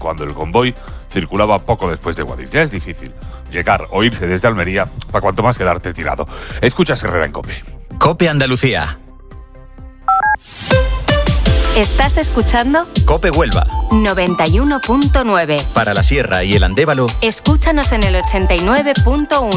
cuando el convoy circulaba poco después de Guadix. Ya es difícil llegar o irse desde Almería, para cuanto más quedarte tirado. Escuchas Herrera en COPE. COPE Andalucía. ¿Estás escuchando? COPE Huelva. 91.9. Para la Sierra y el Andévalo. Escúchanos en el 89.1.